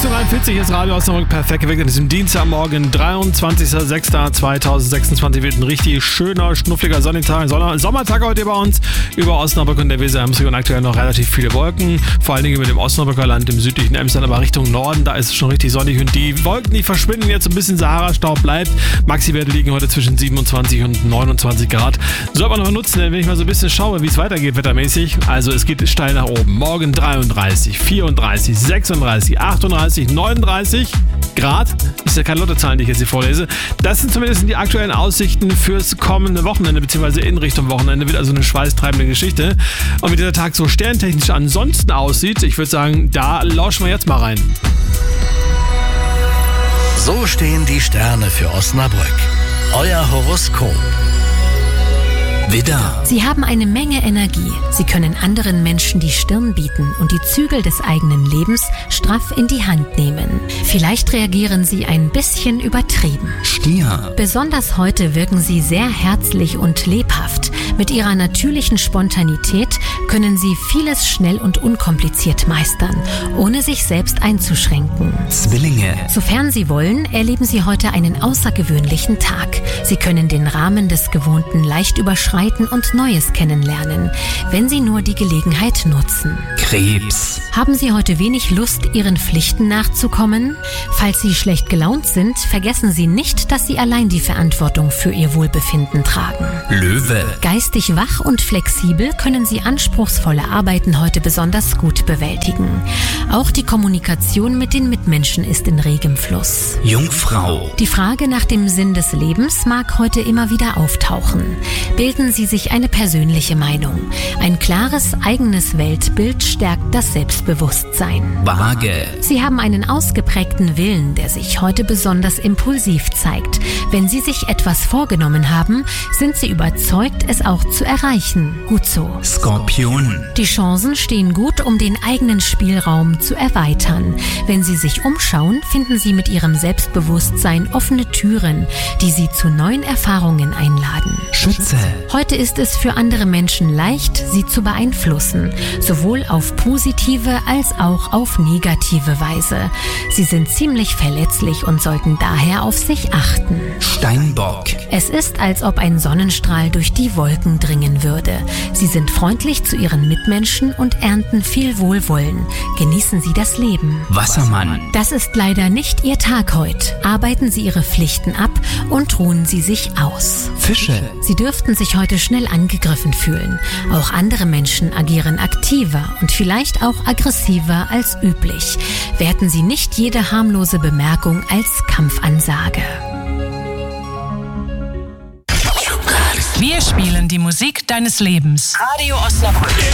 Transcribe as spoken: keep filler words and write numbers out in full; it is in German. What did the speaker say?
sechzehn Uhr einundvierzig ist Radio Osnabrück perfekt geweckt an diesem Dienstagmorgen, dreiundzwanzigster sechster zweitausendsechsundzwanzig. Wird ein richtig schöner, schnuffliger Sonnentag, Sommertag heute bei uns über Osnabrück und der Weser Emsland und aktuell noch relativ viele Wolken. Vor allen Dingen über dem Osnabrücker Land, im südlichen Emsland, aber Richtung Norden, da ist es schon richtig sonnig und die Wolken, die verschwinden jetzt, ein bisschen Sahara-Staub bleibt. Maxi-Werte liegen heute zwischen siebenundzwanzig und neunundzwanzig Grad. Soll man noch nutzen, denn wenn ich mal so ein bisschen schaue, wie es weitergeht wettermäßig, also es geht steil nach oben. Morgen dreiunddreißig, vierunddreißig, sechsunddreißig, achtunddreißig, neununddreißig Grad. Ist ja keine Lottozahlen, die ich jetzt hier vorlese. Das sind zumindest die aktuellen Aussichten fürs kommende Wochenende, beziehungsweise in Richtung Wochenende. Wird also eine schweißtreibende Geschichte. Und wie dieser Tag so sterntechnisch ansonsten aussieht, ich würde sagen, da lauschen wir jetzt mal rein. So stehen die Sterne für Osnabrück. Euer Horoskop. Widder. Sie haben eine Menge Energie. Sie können anderen Menschen die Stirn bieten und die Zügel des eigenen Lebens straff in die Hand nehmen. Vielleicht reagieren Sie ein bisschen übertrieben. Stier. Besonders heute wirken Sie sehr herzlich und lebhaft. Mit Ihrer natürlichen Spontanität können Sie vieles schnell und unkompliziert meistern, ohne sich selbst einzuschränken. Zwillinge. Sofern Sie wollen, erleben Sie heute einen außergewöhnlichen Tag. Sie können den Rahmen des Gewohnten leicht überschreiten und Neues kennenlernen, wenn Sie nur die Gelegenheit nutzen. Krebs. Haben Sie heute wenig Lust, Ihren Pflichten nachzukommen? Falls Sie schlecht gelaunt sind, vergessen Sie nicht, dass Sie allein die Verantwortung für Ihr Wohlbefinden tragen. Löwe. Geistig wach und flexibel können Sie anspruchsvolle Arbeiten heute besonders gut bewältigen. Auch die Kommunikation mit den Mitmenschen ist in regem Fluss. Jungfrau. Die Frage nach dem Sinn des Lebens mag heute immer wieder auftauchen. Bilden Sie sich eine persönliche Meinung. Ein klares, eigenes Weltbild stärkt das Selbstbewusstsein. Waage. Sie haben einen ausgeprägten Willen, der sich heute besonders impulsiv zeigt. Wenn Sie sich etwas vorgenommen haben, sind Sie überzeugt, es auch zu erreichen. Gut so. Skorpion. Die Chancen stehen gut, um den eigenen Spielraum zu erweitern. Wenn Sie sich umschauen, finden Sie mit Ihrem Selbstbewusstsein offene Türen, die Sie zu neuen Erfahrungen einladen. Schütze. Heute ist es für andere Menschen leicht, sie zu beeinflussen, sowohl auf positive als auch auf negative Weise. Sie sind ziemlich verletzlich und sollten daher auf sich achten. Steinbock. Es ist, als ob ein Sonnenstrahl durch die Wolken dringen würde. Sie sind freundlich zu ihren Mitmenschen und ernten viel Wohlwollen. Genießen Sie das Leben. Wassermann. Das ist leider nicht Ihr Tag heute. Arbeiten Sie Ihre Pflichten ab und ruhen Sie sich aus. Fische. Sie dürften sich heute schnell angegriffen fühlen. Auch andere Menschen agieren aktiver und vielleicht auch aggressiver als üblich. Werten Sie nicht jede harmlose Bemerkung als Kampfansage. Wir spielen die Musik deines Lebens. Radio Osnabrück.